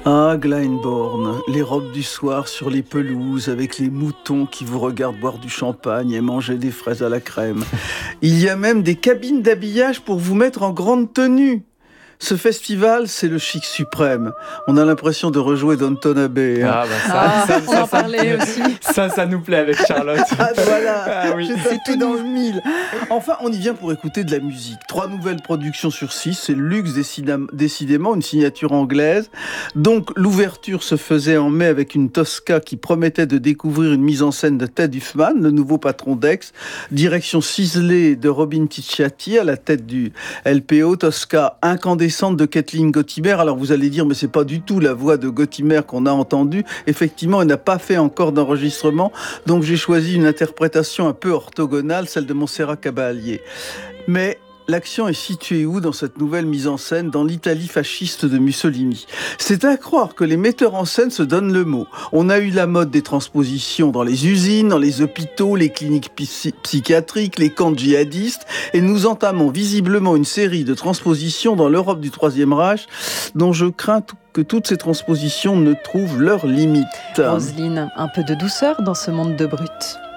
Ah, Glyndebourne, les robes du soir sur les pelouses avec les moutons qui vous regardent boire du champagne et manger des fraises à la crème. Il y a même des cabines d'habillage pour vous mettre en grande tenue. Ce festival, c'est le chic suprême. On a l'impression de rejouer Downton Abbey. Hein. Ah bah ça, On en parlait aussi. ça nous plaît avec Charlotte. Ah voilà, Ah oui. j'ai tapé dans le mille. Enfin, on y vient pour écouter de la musique. 3 nouvelles productions sur 6, c'est le luxe décidément, une signature anglaise. Donc l'ouverture se faisait en mai avec une Tosca qui promettait de découvrir une mise en scène de Ted Huffman, le nouveau patron d'Aix. Direction ciselée de Robin Ticciati à la tête du LPO. Tosca incandescente de Kathleen Gottimer. Alors vous allez dire, mais c'est pas du tout la voix de Gottimer qu'on a entendue. Effectivement, elle n'a pas fait encore d'enregistrement, donc j'ai choisi une interprétation un peu orthogonale, celle de Montserrat Caballé. Mais l'action est située où dans cette nouvelle mise en scène? Dans l'Italie fasciste de Mussolini. C'est à croire que les metteurs en scène se donnent le mot. On a eu la mode des transpositions dans les usines, dans les hôpitaux, les cliniques psychiatriques, les camps djihadistes, et nous entamons visiblement une série de transpositions dans l'Europe du Troisième Reich, dont je crains que toutes ces transpositions ne trouvent leurs limites. Roselyne, un peu de douceur dans ce monde de brutes.